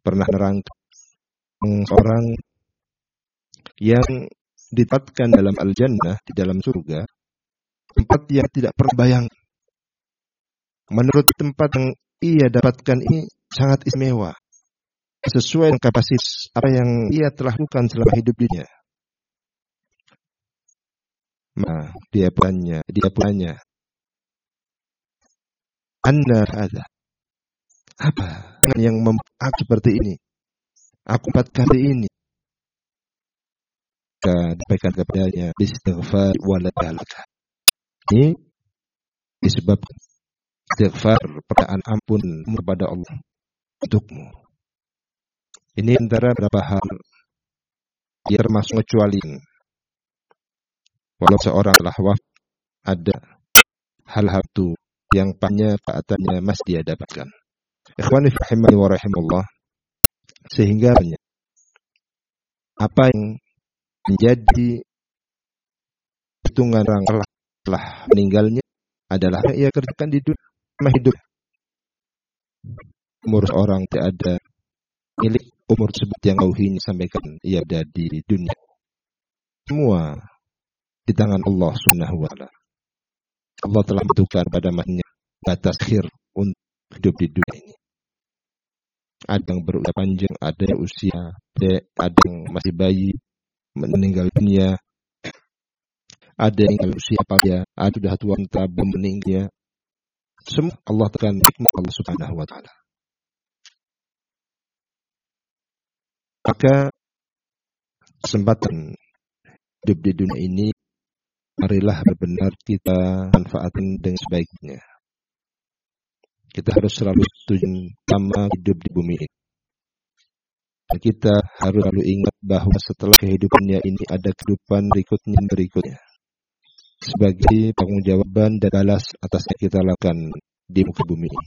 pernah nerangkan seorang yang ditempatkan dalam al-jannah, di dalam surga, tempat yang tidak pernah bayangkan. Menurut tempat yang ia dapatkan ini sangat istimewa, sesuai dengan kapasitas apa yang ia telah lakukan selama hidupnya. Nah, dia punya. Anna ada apa yang membuat seperti ini? Aku 4 kali ini. Sampaikan kepadanya, istighfar waladalaka. Ini disebabkan istighfar, permintaan ampun kepada Allah untukmu. Ini antara beberapa hal yang termasuk kecuali walau seorang telah wafat, ada hal-hal itu yang banyak taatannya masih dia dapatkan. Ikhwani rahimani wa rahimallah, sehingga banyak apa yang menjadi hitungan orang telah meninggalnya adalah yang ia kerjakan di dunia hidup. Umur seorang tidak ada milik umur tersebut yang ini sampaikan ia ada di dunia. Semua di tangan Allah Subhanahu wa taala. Allah telah menentukan pada masanya batas akhir untuk hidup di dunia ini. Ada yang berusia panjang, ada yang usia, ada yang masih bayi meninggal dunia, ada yang usia palia, ada sudah tua belum meninggal. Semua Allah tekan hikmah Allah Subhanahu wa taala. Maka kesempatan hidup di dunia ini marilah benar-benar kita manfaatkan dengan sebaiknya. Kita harus selalu setuju sama hidup di bumi ini. Dan kita harus selalu ingat bahwa setelah kehidupannya ini ada kehidupan berikutnya. Sebagai pertanggungjawaban dan balas atas yang kita lakukan di muka bumi ini.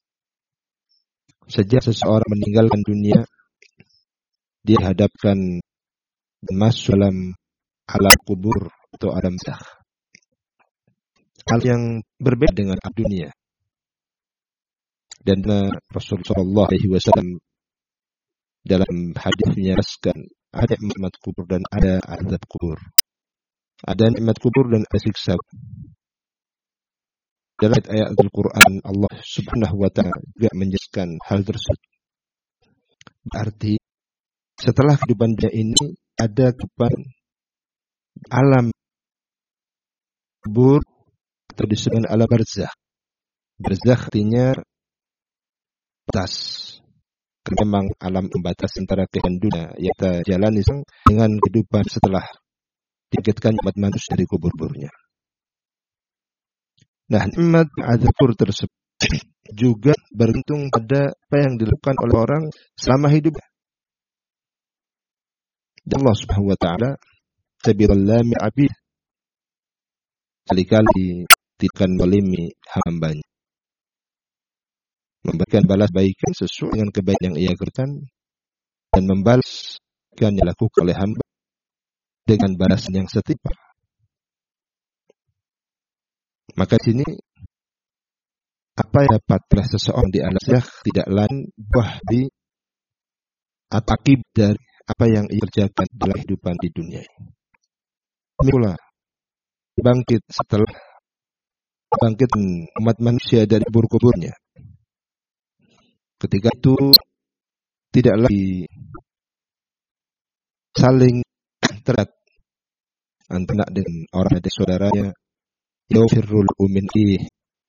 Sejak seseorang meninggalkan dunia, dia hadapkan masuk dalam alam kubur atau alam barzakh. Hal yang berbeda dengan dunia. Dan Rasulullah SAW dalam hadisnya menyebutkan ada nikmat kubur dan ada azab kubur. Ada nikmat kubur dan ada siksa. Dalam ayat Al-Quran Allah Subhanahu wa taala juga menjelaskan hal tersebut. Berarti setelah kehidupan dunia ini ada kehidupan alam kubur atau disebut alam barzakh. Barzakh artinya batas. Memang alam pembatas antara kehidupan dunia yang kita jalani dengan kehidupan setelah dibangkitkan umat manusia dari kubur-kuburnya. Nah, nikmat azab tersebut juga bergantung pada apa yang dilakukan oleh orang selama hidupnya. Dan Allah Subhanahu wa taala tabi'allami 'abid. Kali-kali tidak melimi hambanya. Memberikan balas baikan sesuai dengan kebaikan yang ia kerjakan dan membalas yang dilakukan oleh hamba dengan balasan yang setimpal. Maka di sini apa yang dapatlah seseorang di alam barzakh tidak lain buah di akib dari apa yang ia kerjakan dalam kehidupan di dunia ini. Mula bangkit setelah bangkit umat manusia dari kubur-kuburnya. Ketika itu tidak lagi saling terat antara dengan orang dan saudaranya. Yaufirul umin